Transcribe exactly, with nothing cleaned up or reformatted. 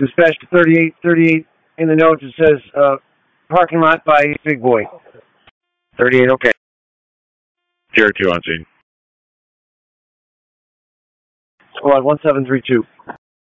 Dispatch to thirty-eight, thirty-eight in the notes it says, uh, parking lot by Big Boy. thirty-eight, okay. Tier two on scene. Squad one seven three two.